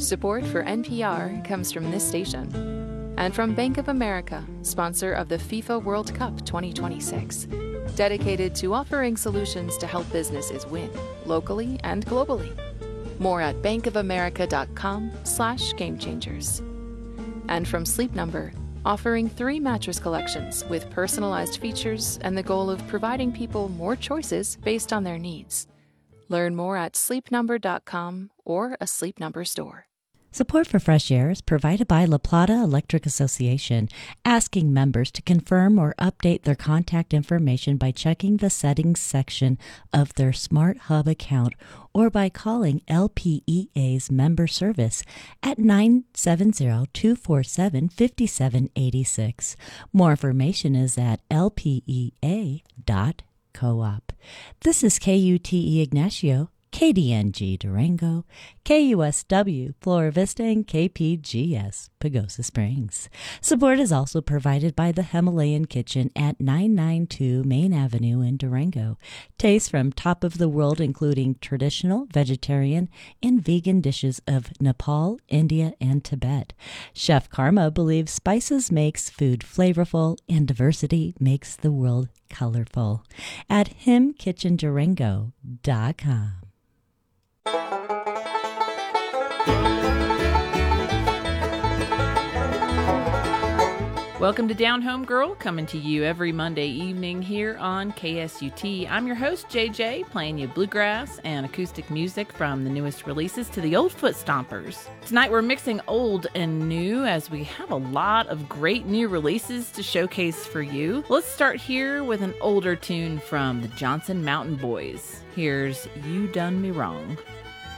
Support for NPR comes from this station and from Bank of America, sponsor of the FIFA World Cup 2026, dedicated to offering solutions to help businesses win locally and globally. More at bankofamerica.com/gamechangers. And from Sleep Number, offering 3 mattress collections with personalized features and the goal of providing people more choices based on their needs. Learn more at sleepnumber.com or a Sleep Number store. Support for Fresh Air is provided by La Plata Electric Association, asking members to confirm or update their contact information by checking the settings section of their Smart Hub account or by calling LPEA's member service at 970-247-5786. More information is at lpea.coop. This is KUTE Ignacio, KDNG Durango, KUSW Flora Vista, and KPGS Pagosa Springs. Support is also provided by the Himalayan Kitchen at 992 Main Avenue in Durango. Tastes from top of the world, including traditional, vegetarian, and vegan dishes of Nepal, India, and Tibet. Chef Karma believes spices makes food flavorful and diversity makes the world colorful. At himkitchendurango.com. Welcome to Down Home Girl, coming to you every Monday evening here on KSUT. I'm your host, JJ, playing you bluegrass and acoustic music from the newest releases to the old foot stompers. Tonight we're mixing old and new as we have a lot of great new releases to showcase for you. Let's start here with an older tune from the Johnson Mountain Boys. Here's You Done Me Wrong.